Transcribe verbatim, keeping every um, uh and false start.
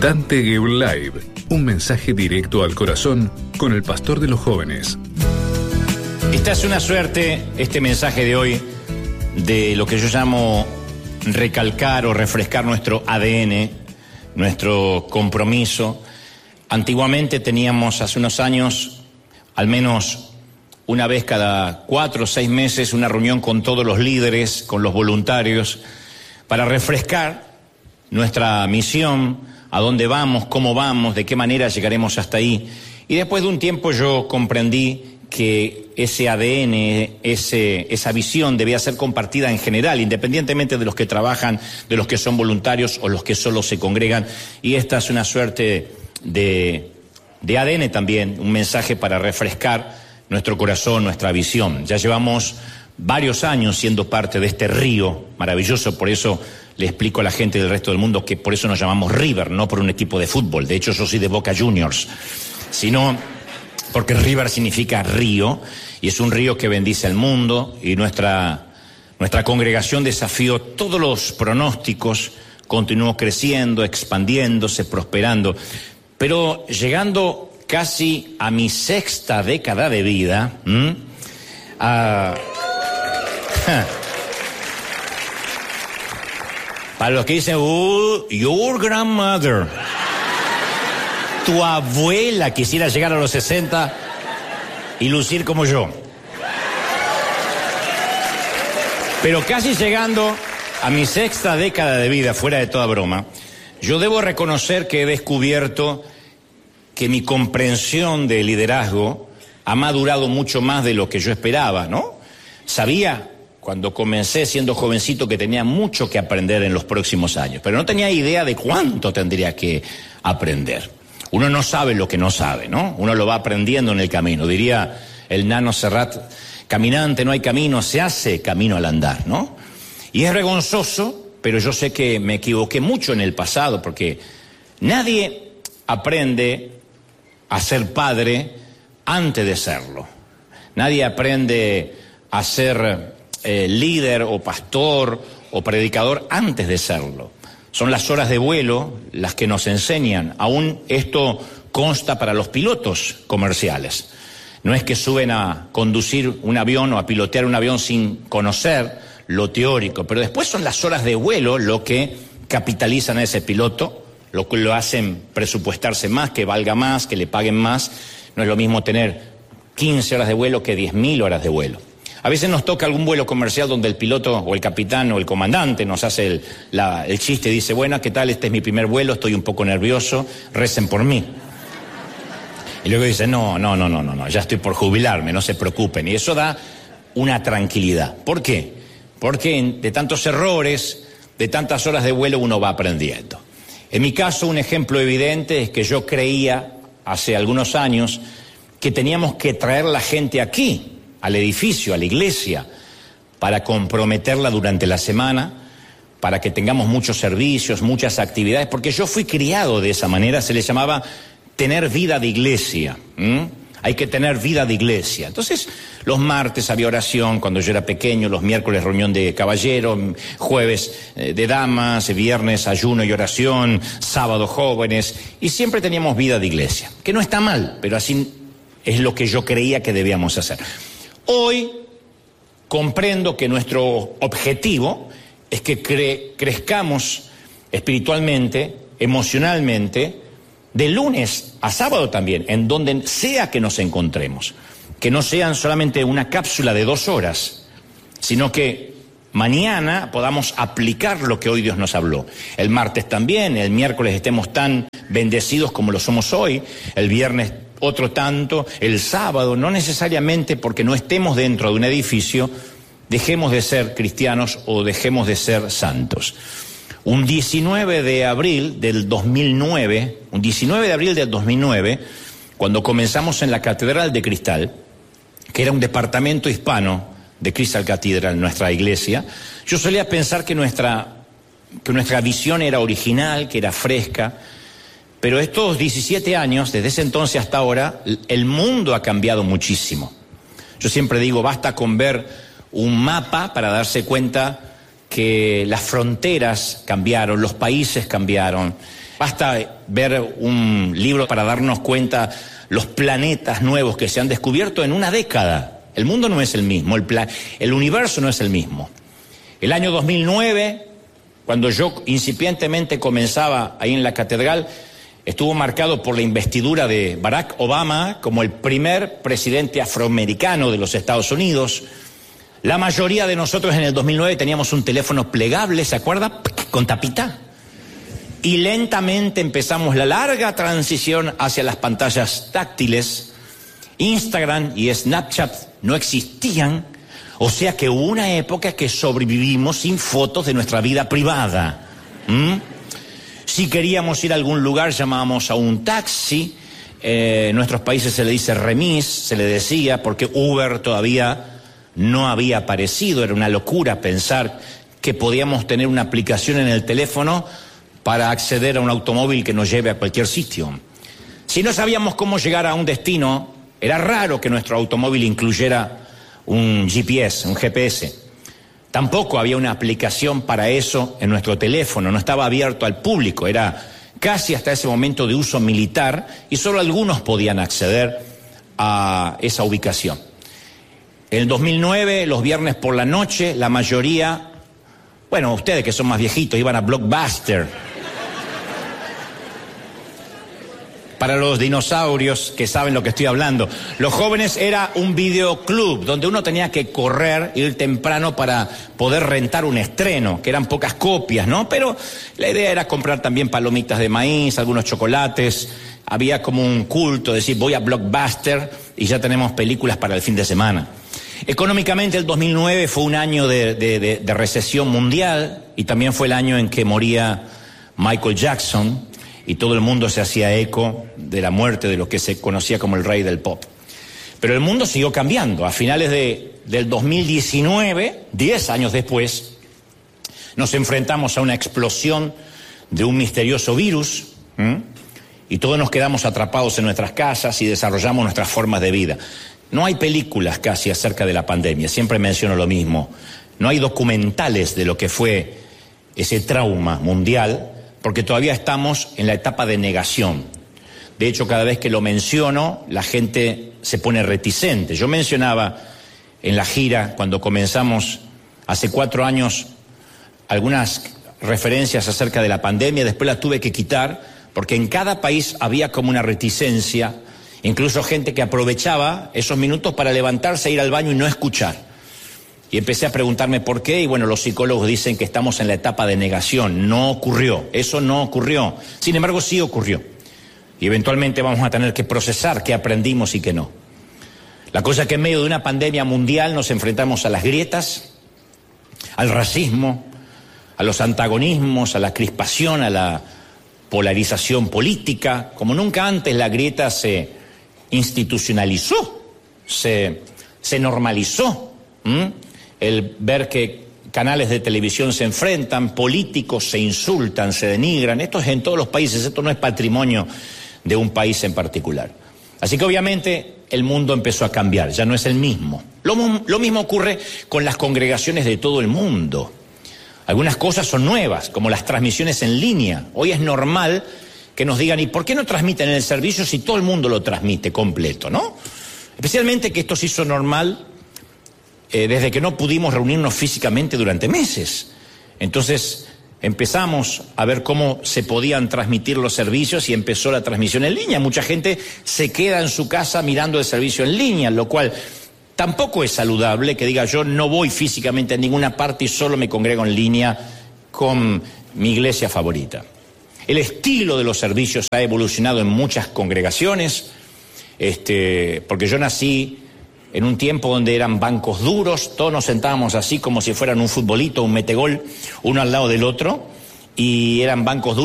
Dante Gebel Live, un mensaje directo al corazón con el pastor de los jóvenes. Esta es una suerte, este mensaje de hoy, de lo que yo llamo recalcar o refrescar nuestro A D N, nuestro compromiso. Antiguamente teníamos, hace unos años, al menos una vez cada cuatro o seis meses, una reunión con todos los líderes, con los voluntarios, para refrescar nuestra misión, a dónde vamos, cómo vamos, de qué manera llegaremos hasta ahí. Y después de un tiempo yo comprendí que ese A D N, ese, esa visión debía ser compartida en general, independientemente de los que trabajan, de los que son voluntarios o los que solo se congregan. Y esta es una suerte de, de A D N también, un mensaje para refrescar nuestro corazón, nuestra visión. Ya llevamos varios años siendo parte de este río maravilloso, por eso le explico a la gente del resto del mundo que por eso nos llamamos River, no por un equipo de fútbol. De hecho, yo soy de Boca Juniors, sino porque River significa río, y es un río que bendice al mundo, y nuestra, nuestra congregación desafió todos los pronósticos, continuó creciendo, expandiéndose, prosperando. Pero llegando casi a mi sexta década de vida, ¿m? a... Para los que dicen, oh, your grandmother, tu abuela quisiera llegar a los sesenta y lucir como yo. Pero casi llegando a mi sexta década de vida, fuera de toda broma, yo debo reconocer que he descubierto que mi comprensión de liderazgo ha madurado mucho más de lo que yo esperaba, ¿no? Sabía cuando comencé siendo jovencito que tenía mucho que aprender en los próximos años, pero no tenía idea de cuánto tendría que aprender. Uno no sabe lo que no sabe, ¿no? Uno lo va aprendiendo en el camino. Diría el Nano Serrat, caminante no hay camino, se hace camino al andar, ¿no? Y es vergonzoso, pero yo sé que me equivoqué mucho en el pasado, porque nadie aprende a ser padre antes de serlo. Nadie aprende a ser eh, líder o pastor o predicador antes de serlo. Son las horas de vuelo las que nos enseñan. Aún esto consta para los pilotos comerciales. No es que suben a conducir un avión o a pilotear un avión sin conocer lo teórico, pero después son las horas de vuelo lo que capitalizan a ese piloto, lo que lo hacen presupuestarse más, que valga más, que le paguen más. No es lo mismo tener quince horas de vuelo que diez mil horas de vuelo. A veces nos toca algún vuelo comercial donde el piloto o el capitán o el comandante nos hace el, la, el chiste y dice, bueno, ¿qué tal? Este es mi primer vuelo, estoy un poco nervioso, recen por mí. Y luego dice, no, no, no, no, no, no, ya estoy por jubilarme, no se preocupen. Y eso da una tranquilidad. ¿Por qué? Porque de tantos errores, de tantas horas de vuelo uno va aprendiendo. En mi caso, un ejemplo evidente es que yo creía hace algunos años que teníamos que traer la gente aquí, al edificio, a la iglesia, para comprometerla durante la semana, para que tengamos muchos servicios, muchas actividades, porque yo fui criado de esa manera, se le llamaba tener vida de iglesia. ¿Mm? Hay que tener vida de iglesia. Entonces, los martes había oración cuando yo era pequeño, los miércoles reunión de caballeros, jueves eh, de damas, viernes ayuno y oración, sábado jóvenes, y siempre teníamos vida de iglesia, que no está mal, pero así es lo que yo creía que debíamos hacer. Hoy comprendo que nuestro objetivo es que cre- crezcamos espiritualmente, emocionalmente, de lunes a sábado también, en donde sea que nos encontremos. Que no sean solamente una cápsula de dos horas, sino que mañana podamos aplicar lo que hoy Dios nos habló. El martes también, el miércoles estemos tan bendecidos como lo somos hoy, el viernes otro tanto, el sábado, no necesariamente porque no estemos dentro de un edificio, dejemos de ser cristianos o dejemos de ser santos. Un diecinueve de abril del dos mil nueve, un diecinueve de abril del dos mil nueve, cuando comenzamos en la Catedral de Cristal, que era un departamento hispano de Crystal Cathedral, nuestra iglesia, yo solía pensar que nuestra, que nuestra visión era original, que era fresca, pero estos diecisiete años, desde ese entonces hasta ahora, el mundo ha cambiado muchísimo. Yo siempre digo, basta con ver un mapa para darse cuenta que las fronteras cambiaron, los países cambiaron. Basta ver un libro para darnos cuenta los planetas nuevos que se han descubierto en una década. El mundo no es el mismo, el, pla- el universo no es el mismo. El año dos mil nueve, cuando yo incipientemente comenzaba ahí en la catedral, estuvo marcado por la investidura de Barack Obama como el primer presidente afroamericano de los Estados Unidos. La mayoría de nosotros en el dos mil nueve teníamos un teléfono plegable, ¿se acuerda? Con tapita. Y lentamente empezamos la larga transición hacia las pantallas táctiles. Instagram y Snapchat no existían, o sea que hubo una época que sobrevivimos sin fotos de nuestra vida privada. ¿Mm? Si queríamos ir a algún lugar llamábamos a un taxi, eh, en nuestros países se le dice remis, se le decía, porque Uber todavía no había aparecido. Era una locura pensar que podíamos tener una aplicación en el teléfono para acceder a un automóvil que nos lleve a cualquier sitio. Si no sabíamos cómo llegar a un destino, era raro que nuestro automóvil incluyera un G P S, un G P S. Tampoco había una aplicación para eso en nuestro teléfono, no estaba abierto al público, era casi hasta ese momento de uso militar y solo algunos podían acceder a esa ubicación. En el dos mil nueve, los viernes por la noche, la mayoría, bueno, ustedes que son más viejitos, iban a Blockbuster. Para los dinosaurios que saben lo que estoy hablando, los jóvenes era un videoclub donde uno tenía que correr, ir temprano para poder rentar un estreno, que eran pocas copias, ¿no? Pero la idea era comprar también palomitas de maíz, algunos chocolates. Había como un culto, decir, voy a Blockbuster y ya tenemos películas para el fin de semana. Económicamente el dos mil nueve fue un año de, de, de, de recesión mundial y también fue el año en que moría Michael Jackson. Y todo el mundo se hacía eco de la muerte de lo que se conocía como el rey del pop. Pero el mundo siguió cambiando. A finales de, del dos mil diecinueve, diez años después, nos enfrentamos a una explosión de un misterioso virus, ¿m? y todos nos quedamos atrapados en nuestras casas y desarrollamos nuestras formas de vida. No hay películas casi acerca de la pandemia, siempre menciono lo mismo. No hay documentales de lo que fue ese trauma mundial, porque todavía estamos en la etapa de negación. De hecho, cada vez que lo menciono, la gente se pone reticente. Yo mencionaba en la gira, cuando comenzamos hace cuatro años, algunas referencias acerca de la pandemia, después las tuve que quitar, porque en cada país había como una reticencia, incluso gente que aprovechaba esos minutos para levantarse, ir al baño y no escuchar. Y empecé a preguntarme por qué, y bueno, los psicólogos dicen que estamos en la etapa de negación. No ocurrió, eso no ocurrió. Sin embargo, sí ocurrió. Y eventualmente vamos a tener que procesar qué aprendimos y qué no. La cosa es que en medio de una pandemia mundial nos enfrentamos a las grietas, al racismo, a los antagonismos, a la crispación, a la polarización política. Como nunca antes la grieta se institucionalizó, se, se normalizó. ¿Mm? El ver que canales de televisión se enfrentan, políticos se insultan, se denigran. Esto es en todos los países, esto no es patrimonio de un país en particular. Así que obviamente el mundo empezó a cambiar, ya no es el mismo. Lo, lo mismo ocurre con las congregaciones de todo el mundo. Algunas cosas son nuevas, como las transmisiones en línea. Hoy es normal que nos digan, ¿y por qué no transmiten el servicio si todo el mundo lo transmite completo, no? Especialmente que esto se hizo normal Eh, desde que no pudimos reunirnos físicamente durante meses. Entonces empezamos a ver cómo se podían transmitir los servicios y empezó la transmisión en línea. Mucha gente se queda en su casa mirando el servicio en línea, lo cual tampoco es saludable, que diga yo no voy físicamente a ninguna parte y solo me congrego en línea con mi iglesia favorita. El estilo de los servicios ha evolucionado en muchas congregaciones, este, porque yo nací en un tiempo donde eran bancos duros, todos nos sentábamos así como si fueran un futbolito, un metegol, uno al lado del otro, y eran bancos duros.